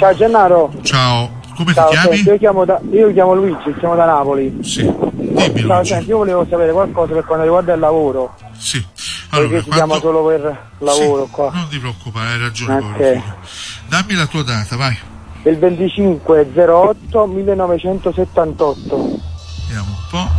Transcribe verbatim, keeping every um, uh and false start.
Ciao Gennaro. Ciao, come Ciao, ti chiami? senti, io, chiamo da, io chiamo Luigi, chiamo da Napoli. Sì, dimmi Ciao, Luigi. senti, io volevo sapere qualcosa per quanto riguarda il lavoro. Sì, allora, perché si quando... chiama solo per lavoro sì, qua. non ti preoccupare, hai ragione, Ok. povero figlio. Dammi la tua data, vai. Il venticinque zero otto millenovecentosettantotto. Vediamo un po'.